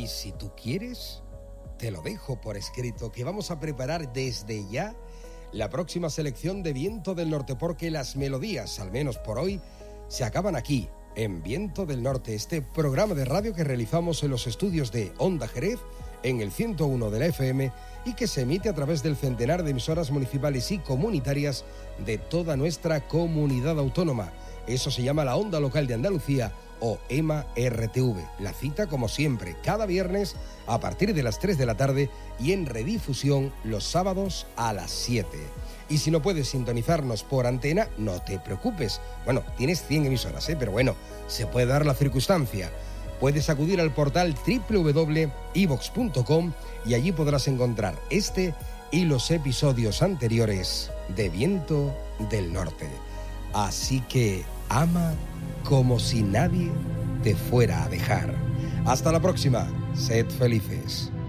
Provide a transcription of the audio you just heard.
si tú quieres, te lo dejo por escrito, que vamos a preparar desde ya la próxima selección de Viento del Norte, porque las melodías, al menos por hoy, se acaban aquí, en Viento del Norte, este programa de radio que realizamos en los estudios de Onda Jerez, en el 101 de la FM, y que se emite a través del centenar de emisoras municipales y comunitarias de toda nuestra comunidad autónoma. Eso se llama la Onda Local de Andalucía, o EMA RTV. La cita, como siempre, cada viernes a partir de las 3 de la tarde y en redifusión los sábados a las 7. Y si no puedes sintonizarnos por antena, no te preocupes. Bueno, tienes 100 emisoras, pero bueno, se puede dar la circunstancia. Puedes acudir al portal www.evox.com y allí podrás encontrar este y los episodios anteriores de Viento del Norte. Así que ama como si nadie te fuera a dejar. Hasta la próxima. Sed felices.